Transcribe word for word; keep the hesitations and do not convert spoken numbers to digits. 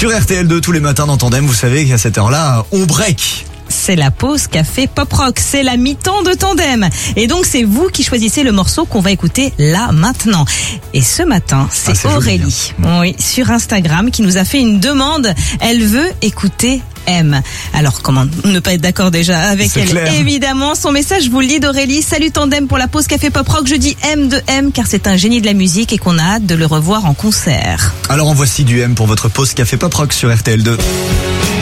Sur R T L deux, tous les matins dans Tandem, vous savez qu'à cette heure-là, on break. C'est la pause café pop rock, c'est la mi-temps de Tandem. Et donc c'est vous qui choisissez le morceau qu'on va écouter là maintenant. Et ce matin, c'est, ah, c'est Aurélie, joli, hein. oui, sur Instagram, qui nous a fait une demande. Elle veut écouter M. Alors comment ne pas être d'accord déjà avec c'est elle? Clair. Évidemment, son message, je vous le lis, d'Aurélie. Salut Tandem, pour la pause café pop rock, je dis M de M car c'est un génie de la musique et qu'on a hâte de le revoir en concert. Alors en voici du M pour votre pause café pop rock sur R T L deux.